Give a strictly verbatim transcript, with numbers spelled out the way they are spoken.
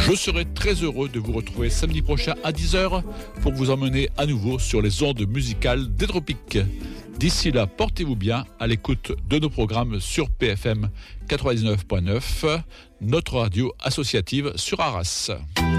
Je serai très heureux de vous retrouver samedi prochain à dix heures pour vous emmener à nouveau sur les ondes musicales des tropiques. D'ici là, portez-vous bien à l'écoute de nos programmes sur P F M quatre-vingt-dix-neuf point neuf, notre radio associative sur Arras.